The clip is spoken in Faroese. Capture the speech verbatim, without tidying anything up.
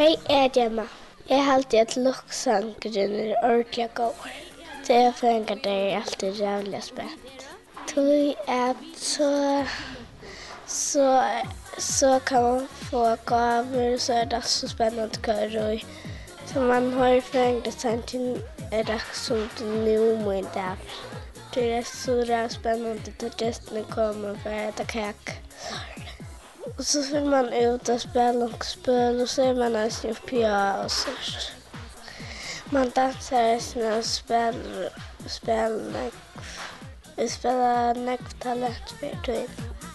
Hej, jeg er Gemma. Jeg har alltid et lukksanger er ordentlig god. Det er for en gang det er alltid jævlig spent. Tog at så, så, så kan man få gaver, så er det så spennende hva og så man har forengret sangen er det som det nu må en dag. Det er så spennende at gestene kommer for at det kak. Och så får man ut och spela och spel och så är man nästan uppe och så. Man dansar och spelar, spelar, spelar nekv talent för tiden.